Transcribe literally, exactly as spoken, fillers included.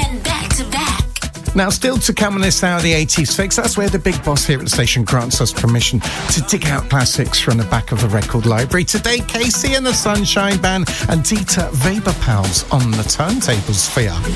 Playing back to back. Now, still to come on this hour, the eighties fix. That's where the big boss here at the station grants us permission to dig out classics from the back of the record library. Today, Casey and the Sunshine Band and Dieter Weber Pals on the turntables for you.